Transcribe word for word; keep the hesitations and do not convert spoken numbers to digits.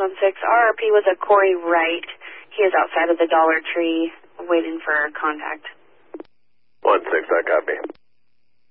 one six. R R P was a Corey Wright. He is outside of the Dollar Tree waiting for contact. one six, I copy.